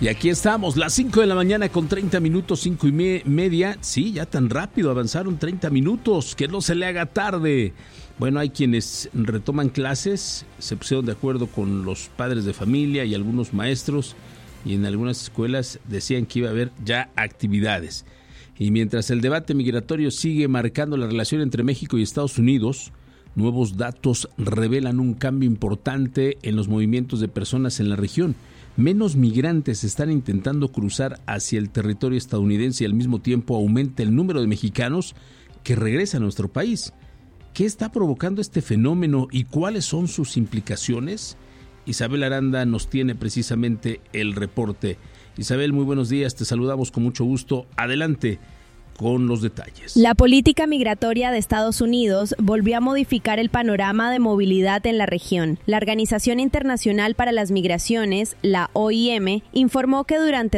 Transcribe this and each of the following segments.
Y aquí estamos, las 5 de la mañana con 30 minutos, 5:30. Sí, ya tan rápido avanzaron 30 minutos, que no se le haga tarde. Bueno, hay quienes retoman clases, se pusieron de acuerdo con los padres de familia y algunos maestros, y en algunas escuelas decían que iba a haber ya actividades. Y mientras el debate migratorio sigue marcando la relación entre México y Estados Unidos, nuevos datos revelan un cambio importante en los movimientos de personas en la región. Menos migrantes están intentando cruzar hacia el territorio estadounidense y al mismo tiempo aumenta el número de mexicanos que regresan a nuestro país. ¿Qué está provocando este fenómeno y cuáles son sus implicaciones? Isabel Aranda nos tiene precisamente el reporte. Isabel, muy buenos días, te saludamos con mucho gusto. Adelante con los detalles. La política migratoria de Estados Unidos volvió a modificar el panorama de movilidad en la región. La Organización Internacional para las Migraciones, la OIM, informó que durante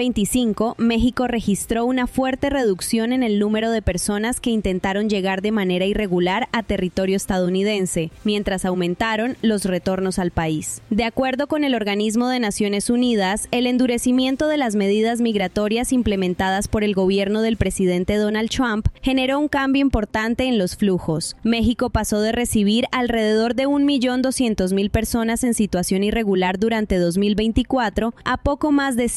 2025 México registró una fuerte reducción en el número de personas que intentaron llegar de manera irregular a territorio estadounidense, mientras aumentaron los retornos al país. De acuerdo con el organismo de Naciones Unidas, el endurecimiento de las medidas migratorias implementadas por el gobierno del presidente Donald Trump generó un cambio importante en los flujos. México pasó de recibir alrededor de 1.200.000 personas en situación irregular durante 2024 a poco más de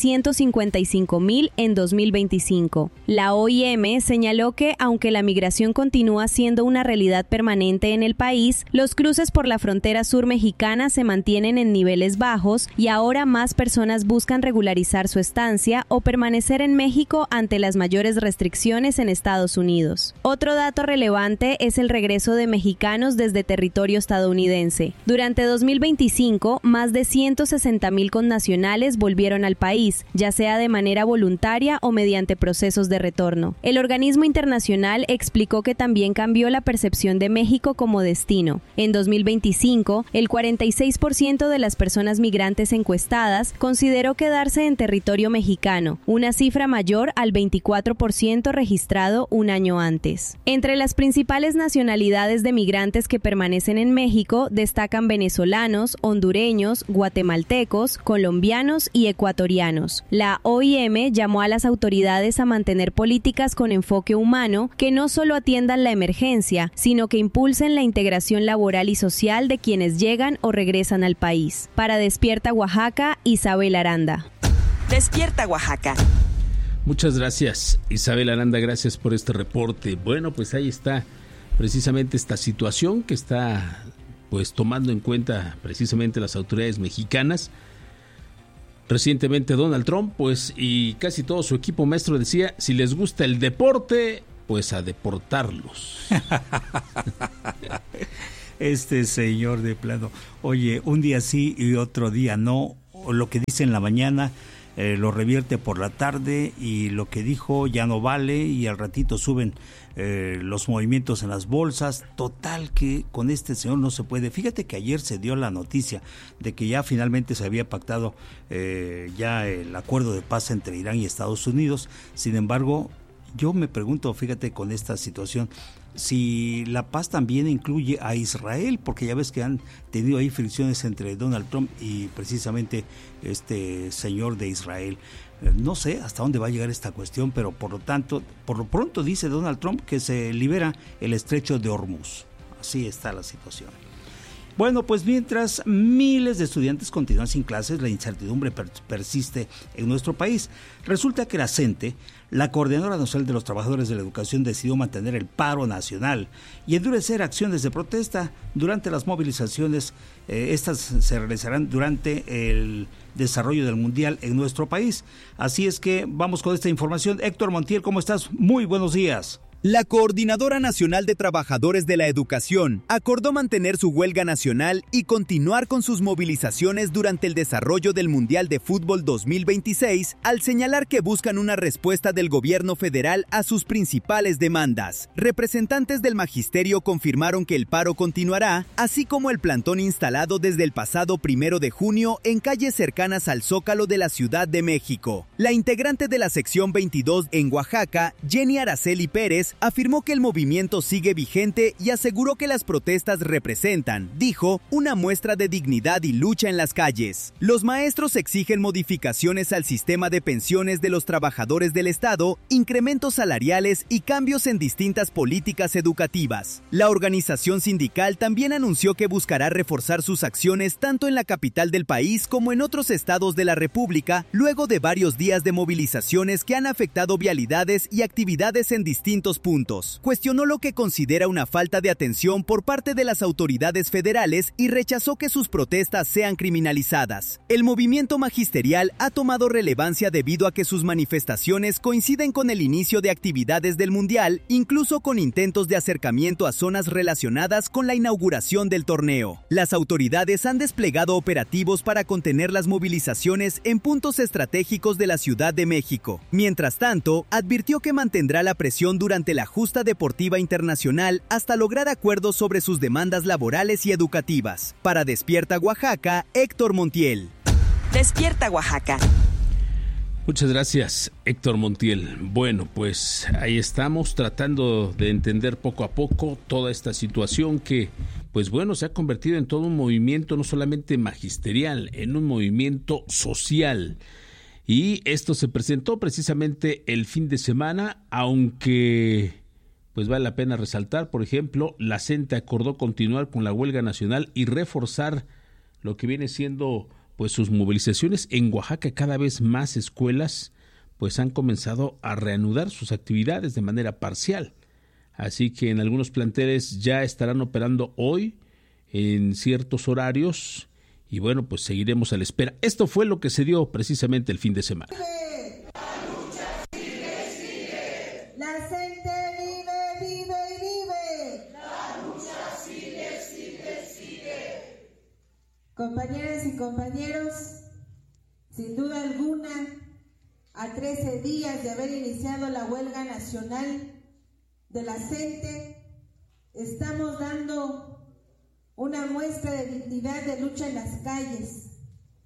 155.000 en 2025. La OIM señaló que, aunque la migración continúa siendo una realidad permanente en el país, los cruces por la frontera sur mexicana se mantienen en niveles bajos y ahora más personas buscan regularizar su estancia o permanecer en México ante las mayores restricciones en Estados Unidos. Otro dato relevante es el regreso de mexicanos desde territorio estadounidense. Durante 2025, más de 160.000 connacionales volvieron al país, ya sea de manera voluntaria o mediante procesos de retorno. El organismo internacional explicó que también cambió la percepción de México como destino. En 2025, el 46% de las personas migrantes encuestadas consideró quedarse en territorio mexicano, una cifra mayor al 24% registrado un año antes. Entre las principales nacionalidades de migrantes que permanecen en México destacan venezolanos, hondureños, guatemaltecos, colombianos y ecuatorianos. La OIM llamó a las autoridades a mantener políticas con enfoque humano que no solo atiendan la emergencia, sino que impulsen la integración laboral y social de quienes llegan o regresan al país. Para Despierta Oaxaca, Isabel Aranda. Despierta Oaxaca. Muchas gracias, Isabel Aranda, gracias por este reporte. Bueno, pues ahí está precisamente esta situación que está pues tomando en cuenta precisamente las autoridades mexicanas. Recientemente Donald Trump, pues, y casi todo su equipo maestro decía, si les gusta el deporte, pues a deportarlos. Este señor de plano, oye, un día sí y otro día no, o lo que dice en la mañana lo revierte por la tarde y lo que dijo ya no vale y al ratito suben los movimientos en las bolsas. Total que con este señor no se puede. Fíjate que ayer se dio la noticia de que ya finalmente se había pactado ya el acuerdo de paz entre Irán y Estados Unidos. Sin embargo, yo me pregunto, fíjate con esta situación, si la paz también incluye a Israel, porque ya ves que han tenido ahí fricciones entre Donald Trump y precisamente este señor de Israel. No sé hasta dónde va a llegar esta cuestión, pero por lo pronto dice Donald Trump que se libera el estrecho de Hormuz. Así está la situación. Bueno, pues mientras miles de estudiantes continúan sin clases, la incertidumbre persiste en nuestro país. Resulta que la CENTE, la Coordinadora Nacional de los Trabajadores de la Educación, decidió mantener el paro nacional y endurecer acciones de protesta durante las movilizaciones. Estas se realizarán durante el desarrollo del Mundial en nuestro país. Así es que vamos con esta información. Héctor Montiel, ¿cómo estás? Muy buenos días. La Coordinadora Nacional de Trabajadores de la Educación acordó mantener su huelga nacional y continuar con sus movilizaciones durante el desarrollo del Mundial de Fútbol 2026, al señalar que buscan una respuesta del gobierno federal a sus principales demandas. Representantes del magisterio confirmaron que el paro continuará, así como el plantón instalado desde el pasado 1 de junio en calles cercanas al Zócalo de la Ciudad de México. La integrante de la sección 22 en Oaxaca, Jenny Araceli Pérez, afirmó que el movimiento sigue vigente y aseguró que las protestas representan, dijo, una muestra de dignidad y lucha en las calles. Los maestros exigen modificaciones al sistema de pensiones de los trabajadores del Estado, incrementos salariales y cambios en distintas políticas educativas. La organización sindical también anunció que buscará reforzar sus acciones tanto en la capital del país como en otros estados de la República, luego de varios días de movilizaciones que han afectado vialidades y actividades en distintos puntos. Cuestionó lo que considera una falta de atención por parte de las autoridades federales y rechazó que sus protestas sean criminalizadas. El movimiento magisterial ha tomado relevancia debido a que sus manifestaciones coinciden con el inicio de actividades del Mundial, incluso con intentos de acercamiento a zonas relacionadas con la inauguración del torneo. Las autoridades han desplegado operativos para contener las movilizaciones en puntos estratégicos de la Ciudad de México. Mientras tanto, advirtió que mantendrá la presión durante la justa deportiva internacional hasta lograr acuerdos sobre sus demandas laborales y educativas. Para Despierta Oaxaca, Héctor Montiel. Despierta Oaxaca. Muchas gracias, Héctor Montiel. Bueno, pues ahí estamos tratando de entender poco a poco toda esta situación que, pues bueno, se ha convertido en todo un movimiento no solamente magisterial, en un movimiento social. Y esto se presentó precisamente el fin de semana, aunque pues vale la pena resaltar, por ejemplo, la CENTE acordó continuar con la huelga nacional y reforzar lo que viene siendo pues sus movilizaciones. En Oaxaca cada vez más escuelas pues han comenzado a reanudar sus actividades de manera parcial. Así que en algunos planteles ya estarán operando hoy en ciertos horarios. Y bueno, pues seguiremos a la espera. Esto fue lo que se dio precisamente el fin de semana. La lucha sigue, sigue. La CENTE vive, vive y vive. La lucha sigue, sigue, sigue. Compañeras y compañeros, sin duda alguna, a 13 días de haber iniciado la huelga nacional de la CENTE, estamos dando una muestra de dignidad de lucha en las calles,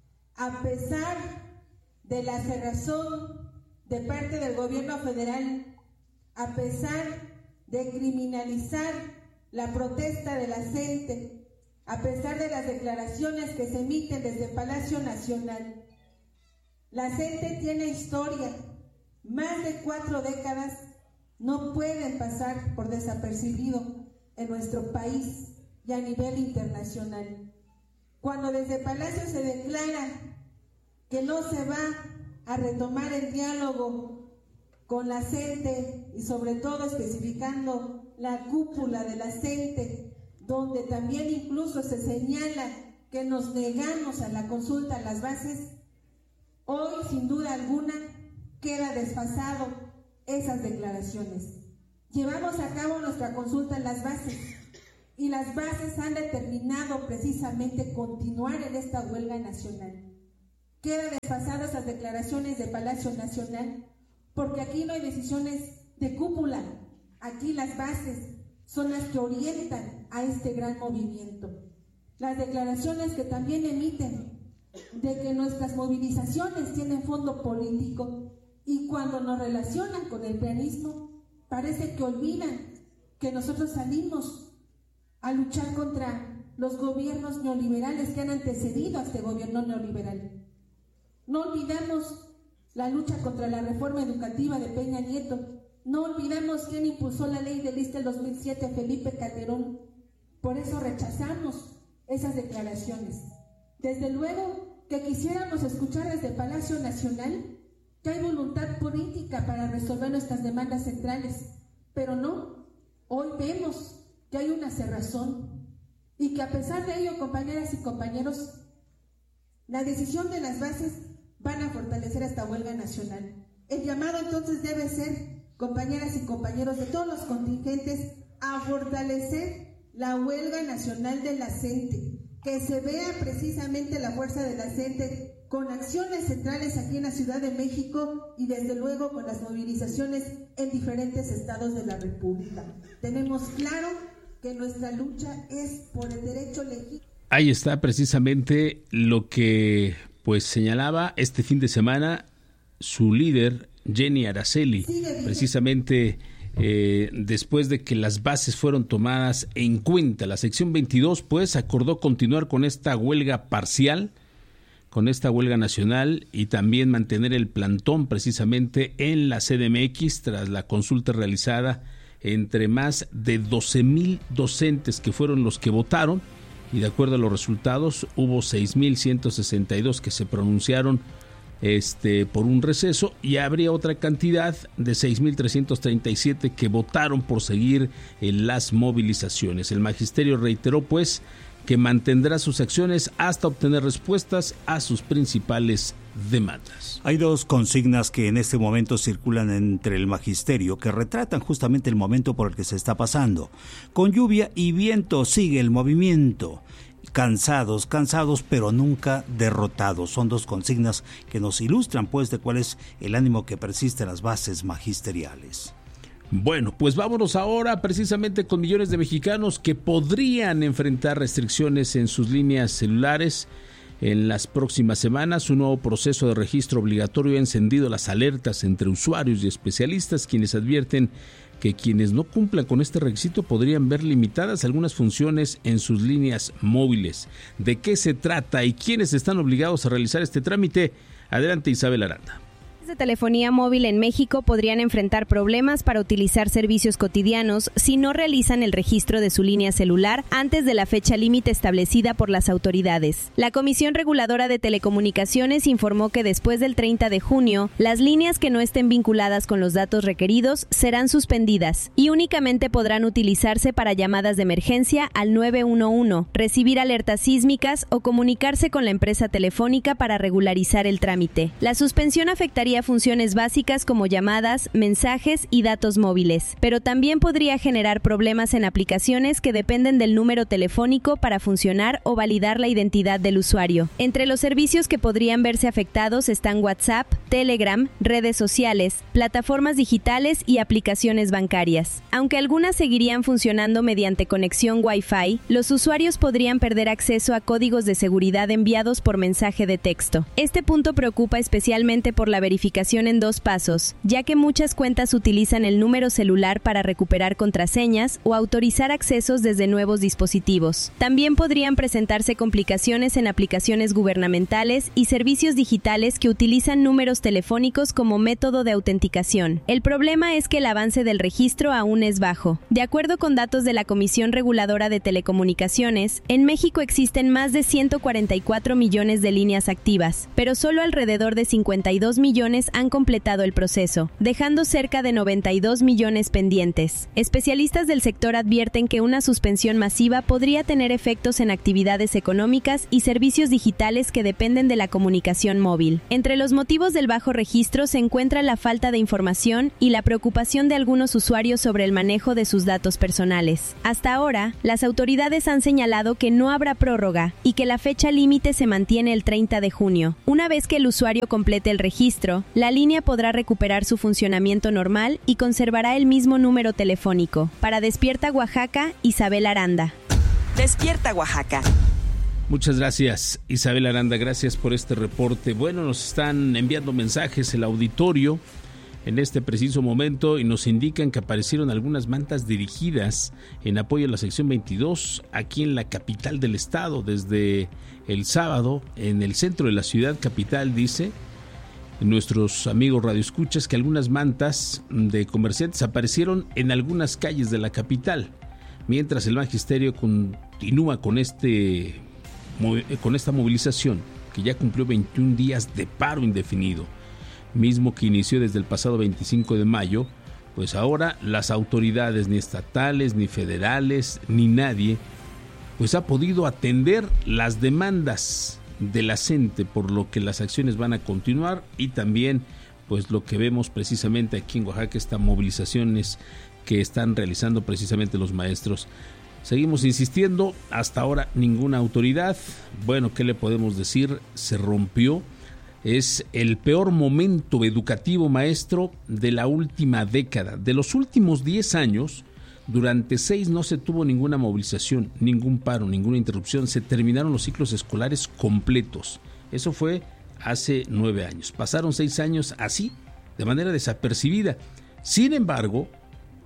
a pesar de la cerrazón de parte del gobierno federal, a pesar de criminalizar la protesta de la CENTE, a pesar de las declaraciones que se emiten desde Palacio Nacional. La CENTE tiene historia, más de 4 décadas no pueden pasar por desapercibido en nuestro país y a nivel internacional. Cuando desde Palacio se declara que no se va a retomar el diálogo con la CENTE y sobre todo especificando la cúpula de la CENTE, donde también incluso se señala que nos negamos a la consulta a las bases, hoy sin duda alguna queda desfasado esas declaraciones. Llevamos a cabo nuestra consulta en las bases y las bases han determinado precisamente continuar en esta huelga nacional. Queda desfasado esas declaraciones de Palacio Nacional porque aquí no hay decisiones de cúpula, aquí las bases son las que orientan a este gran movimiento. Las declaraciones que también emiten de que nuestras movilizaciones tienen fondo político y cuando nos relacionan con el prianismo parece que olvidan que nosotros salimos a luchar contra los gobiernos neoliberales que han antecedido a este gobierno neoliberal. No olvidamos la lucha contra la reforma educativa de Peña Nieto. No olvidamos quién impulsó la ley del ISSSTE del 2007, Felipe Calderón. Por eso rechazamos esas declaraciones. Desde luego que quisiéramos escuchar desde Palacio Nacional que hay voluntad política para resolver nuestras demandas centrales, pero no. Hoy vemos que hay una cerrazón y que a pesar de ello, compañeras y compañeros, la decisión de las bases van a fortalecer esta huelga nacional. El llamado entonces debe ser, compañeras y compañeros de todos los contingentes, a fortalecer la huelga nacional de la CENTE, que se vea precisamente la fuerza de la CENTE con acciones centrales aquí en la Ciudad de México y desde luego con las movilizaciones en diferentes estados de la República. Tenemos claro que nuestra lucha es por el derecho legítimo. Ahí está precisamente lo que pues señalaba este fin de semana su líder Jenny Araceli, precisamente después de que las bases fueron tomadas en cuenta. La sección 22 pues acordó continuar con esta huelga parcial, con esta huelga nacional, y también mantener el plantón precisamente en la CDMX tras la consulta realizada entre más de 12,000 docentes que fueron los que votaron, y de acuerdo a los resultados hubo 6,162 que se pronunciaron por un receso, y habría otra cantidad de 6,337 que votaron por seguir en las movilizaciones. El magisterio reiteró pues que mantendrá sus acciones hasta obtener respuestas a sus principales demandas. Hay dos consignas que en este momento circulan entre el magisterio que retratan justamente el momento por el que se está pasando. Con lluvia y viento sigue el movimiento. Cansados, pero nunca derrotados. Son dos consignas que nos ilustran pues de cuál es el ánimo que persiste en las bases magisteriales. Bueno, pues vámonos ahora precisamente con millones de mexicanos que podrían enfrentar restricciones en sus líneas celulares en las próximas semanas. Un nuevo proceso de registro obligatorio ha encendido las alertas entre usuarios y especialistas, quienes advierten que quienes no cumplan con este requisito podrían ver limitadas algunas funciones en sus líneas móviles. ¿De qué se trata y quiénes están obligados a realizar este trámite? Adelante, Isabel Aranda. De telefonía móvil en México podrían enfrentar problemas para utilizar servicios cotidianos si no realizan el registro de su línea celular antes de la fecha límite establecida por las autoridades. La Comisión Reguladora de Telecomunicaciones informó que después del 30 de junio, las líneas que no estén vinculadas con los datos requeridos serán suspendidas y únicamente podrán utilizarse para llamadas de emergencia al 911, recibir alertas sísmicas o comunicarse con la empresa telefónica para regularizar el trámite. La suspensión afectaría funciones básicas como llamadas, mensajes y datos móviles, pero también podría generar problemas en aplicaciones que dependen del número telefónico para funcionar o validar la identidad del usuario. Entre los servicios que podrían verse afectados están WhatsApp, Telegram, redes sociales, plataformas digitales y aplicaciones bancarias. Aunque algunas seguirían funcionando mediante conexión Wi-Fi, los usuarios podrían perder acceso a códigos de seguridad enviados por mensaje de texto. Este punto preocupa especialmente por la verificación en 2 pasos, ya que muchas cuentas utilizan el número celular para recuperar contraseñas o autorizar accesos desde nuevos dispositivos. También podrían presentarse complicaciones en aplicaciones gubernamentales y servicios digitales que utilizan números telefónicos como método de autenticación. El problema es que el avance del registro aún es bajo. De acuerdo con datos de la Comisión Reguladora de Telecomunicaciones, en México existen más de 144 millones de líneas activas, pero solo alrededor de 52 millones han completado el proceso, dejando cerca de 92 millones pendientes. Especialistas del sector advierten que una suspensión masiva podría tener efectos en actividades económicas y servicios digitales que dependen de la comunicación móvil. Entre los motivos del bajo registro se encuentra la falta de información y la preocupación de algunos usuarios sobre el manejo de sus datos personales. Hasta ahora, las autoridades han señalado que no habrá prórroga y que la fecha límite se mantiene el 30 de junio. Una vez que el usuario complete el registro, la línea podrá recuperar su funcionamiento normal y conservará el mismo número telefónico. Para Despierta Oaxaca, Isabel Aranda. Despierta Oaxaca. Muchas gracias, Isabel Aranda, gracias por este reporte. Bueno, nos están enviando mensajes el auditorio en este preciso momento y nos indican que aparecieron algunas mantas dirigidas en apoyo a la sección 22 aquí en la capital del estado desde el sábado en el centro de la ciudad capital. Dice nuestros amigos radioescuchas que algunas mantas de comerciantes aparecieron en algunas calles de la capital, mientras el magisterio continúa con esta movilización que ya cumplió 21 días de paro indefinido, mismo que inició desde el pasado 25 de mayo, pues ahora las autoridades ni estatales, ni federales, ni nadie, pues ha podido atender las demandas de la gente, por lo que las acciones van a continuar y también pues lo que vemos precisamente aquí en Oaxaca, estas movilizaciones que están realizando precisamente los maestros. Seguimos insistiendo, hasta ahora ninguna autoridad. Bueno, ¿qué le podemos decir? Se rompió. Es el peor momento educativo, maestro, de la última década. De los últimos 10 años, durante 6 no se tuvo ninguna movilización, ningún paro, ninguna interrupción. Se terminaron los ciclos escolares completos. Eso fue hace 9 años. Pasaron 6 años así, de manera desapercibida. Sin embargo,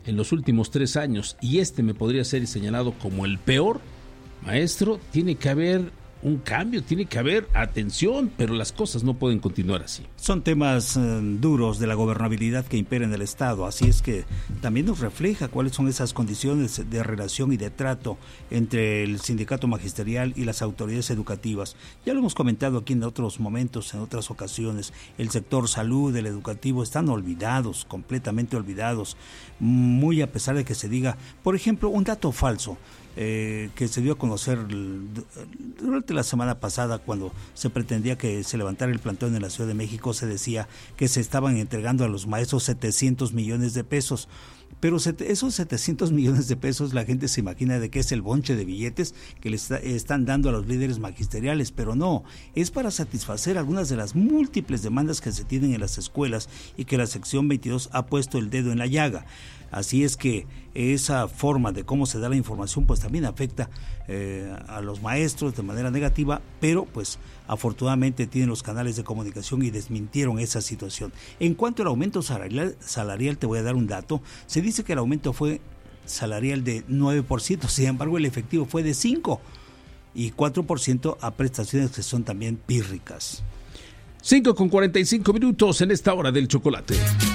en los últimos 3 años, y este me podría ser señalado como el peor, maestro, tiene que haber un cambio, tiene que haber atención, pero las cosas no pueden continuar así. Son temas duros de la gobernabilidad que impera en el Estado, así es que también nos refleja cuáles son esas condiciones de relación y de trato entre el sindicato magisterial y las autoridades educativas. Ya lo hemos comentado aquí en otros momentos, en otras ocasiones, el sector salud, el educativo, están olvidados, completamente olvidados, muy a pesar de que se diga, por ejemplo, un dato falso, que se dio a conocer durante la semana pasada, cuando se pretendía que se levantara el plantón en la Ciudad de México. Se decía que se estaban entregando a los maestros 700 millones de pesos. Pero esos 700 millones de pesos, la gente se imagina de que es el bonche de billetes que le están dando a los líderes magisteriales, pero no, es para satisfacer algunas de las múltiples demandas que se tienen en las escuelas y que la sección 22 ha puesto el dedo en la llaga. Así es que esa forma de cómo se da la información pues también afecta a los maestros de manera negativa, pero pues afortunadamente tienen los canales de comunicación y desmintieron esa situación. En cuanto al aumento salarial, te voy a dar un dato. Se dice que el aumento fue salarial de 9%, sin embargo el efectivo fue de 5% y 4% a prestaciones que son también pírricas. 5:45 en esta hora del chocolate.